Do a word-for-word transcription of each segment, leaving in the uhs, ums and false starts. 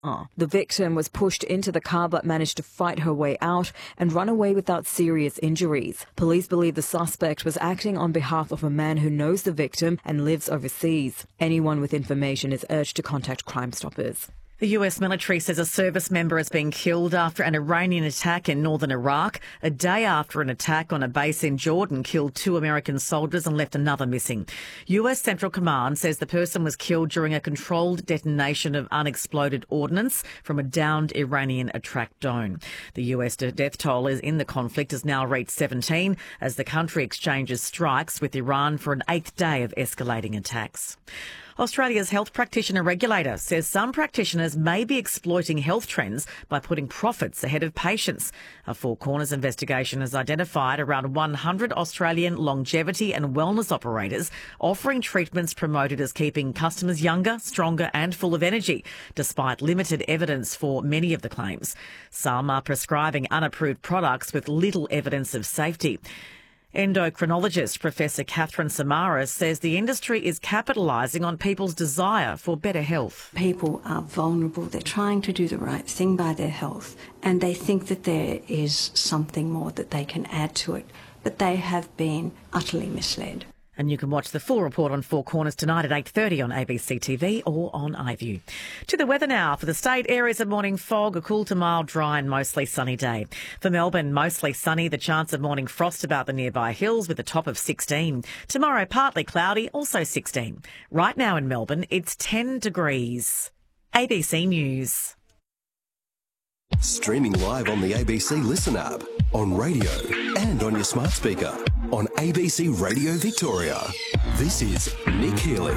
Uh, the victim was pushed into the car but managed to fight her way out and run away without serious injuries. Police believe the suspect was acting on behalf of a man who knows the victim and lives overseas. Anyone with information is urged to contact Crime Stoppers. The U S military says a service member has been killed after an Iranian attack in northern Iraq, a day after an attack on a base in Jordan killed two American soldiers and left another missing. U S Central Command says the person was killed during a controlled detonation of unexploded ordnance from a downed Iranian attack drone. The U S death toll is in the conflict has now reached seventeen as the country exchanges strikes with Iran for an eighth day of escalating attacks. Australia's health practitioner regulator says some practitioners may be exploiting health trends by putting profits ahead of patients. A Four Corners investigation has identified around one hundred Australian longevity and wellness operators offering treatments promoted as keeping customers younger, stronger and full of energy, despite limited evidence for many of the claims. Some are prescribing unapproved products with little evidence of safety. Endocrinologist Professor Catherine Samaras says the industry is capitalising on people's desire for better health. People are vulnerable. They're trying to do the right thing by their health and they think that there is something more that they can add to it, but they have been utterly misled. And you can watch the full report on Four Corners tonight at eight thirty on A B C T V or on iView. To the weather now. For the state, areas of morning fog, a cool to mild, dry and mostly sunny day. For Melbourne, mostly sunny, the chance of morning frost about the nearby hills with a top of sixteen. Tomorrow, partly cloudy, also sixteen. Right now in Melbourne, it's ten degrees. A B C News. Streaming live on the A B C Listen app, on radio and on your smart speaker. On A B C Radio Victoria, this is Nick Healy.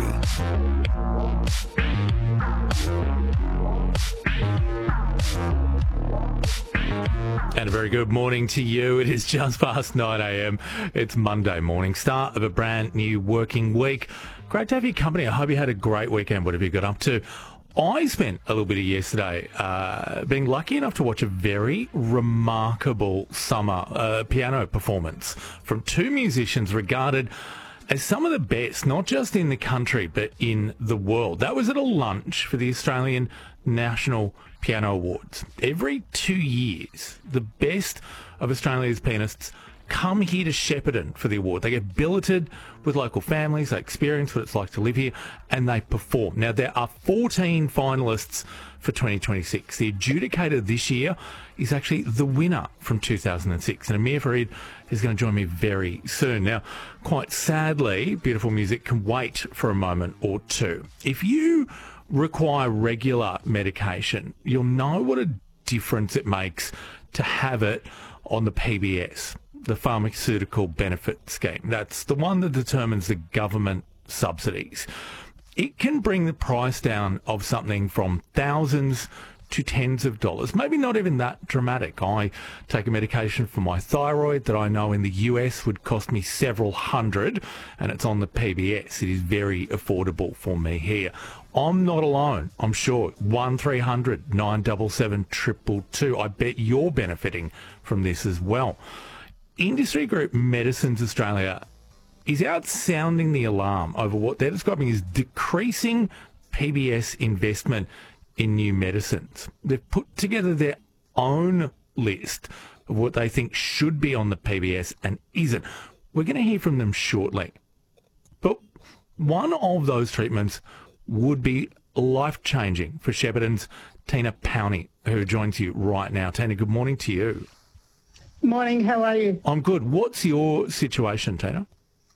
And a very good morning to you. It is just past nine a m. It's Monday morning, start of a brand new working week. Great to have your company. I hope you had a great weekend. What have you got up to? I spent a little bit of yesterday uh, being lucky enough to watch a very remarkable summer uh, piano performance from two musicians regarded as some of the best, not just in the country, but in the world. That was at a lunch for the Australian National Piano Awards. Every two years, the best of Australia's pianists come here to Shepparton for the award. They get billeted with local families, they experience what it's like to live here, and they perform. Now, there are fourteen finalists for twenty twenty-six. The adjudicator this year is actually the winner from two thousand six, and Amir Farid is going to join me very soon. Now, quite sadly, beautiful music can wait for a moment or two. If you require regular medication, you'll know what a difference it makes to have it on the P B S, the Pharmaceutical Benefit Scheme. That's the one that determines the government subsidies. It can bring the price down of something from thousands to tens of dollars, maybe not even that dramatic. I take a medication for my thyroid that I know in the U S would cost me several hundred, and it's on the P B S. It is very affordable for me here. I'm not alone, I'm sure. one three hundred nine seven seven two two two. I bet you're benefiting from this as well. Industry group Medicines Australia is out sounding the alarm over what they're describing as decreasing P B S investment in new medicines. They've put together their own list of what they think should be on the P B S and isn't. We're going to hear from them shortly. But one of those treatments would be life-changing for Shepparton's Tina Powney, who joins you right now. Tina, good morning to you. Morning, how are you? I'm good. What's your situation, Tina?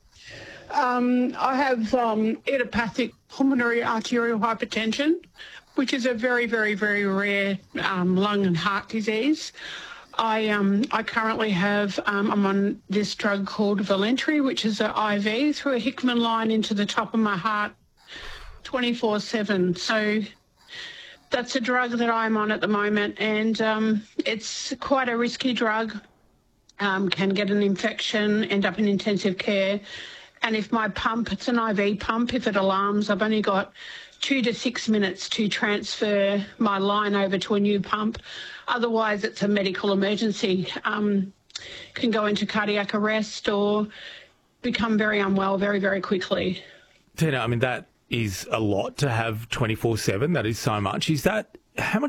Um, I have um, idiopathic pulmonary arterial hypertension, which is a very, very, very rare um, lung and heart disease. I um, I currently have, um, I'm on this drug called Valentry, which is an I V through a Hickman line into the top of my heart twenty-four seven. So that's a drug that I'm on at the moment, and um, it's quite a risky drug. Um, can get an infection, end up in intensive care. And if my pump, it's an I V pump, if it alarms, I've only got two to six minutes to transfer my line over to a new pump. Otherwise, it's a medical emergency. Um, can go into cardiac arrest or become very unwell very, very quickly. Tina, I mean, that is a lot to have twenty-four seven. That is so much. Is that how much